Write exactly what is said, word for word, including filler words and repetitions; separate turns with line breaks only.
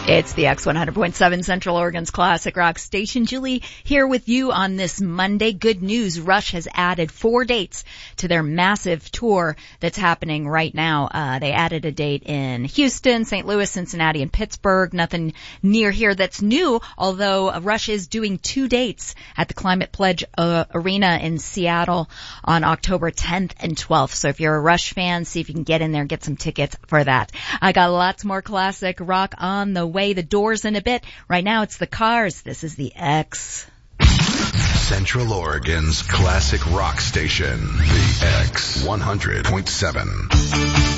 It's the X one hundred point seven Central Oregon's classic rock station. Julie here with you on this Monday. Good news. Rush has added four dates to their massive tour that's happening right now. Uh, they added a date in Houston, Saint Louis, Cincinnati, and Pittsburgh. Nothing near here that's new, although Rush is doing two dates at the Climate Pledge uh, Arena in Seattle on October tenth and twelfth. So if you're a Rush fan, see if you can get in there and get some tickets for that. I got lots more classic rock on the way. The Doors in a bit. Right now it's the Cars. This is the X.
Central Oregon's classic rock station, the X one hundred point seven.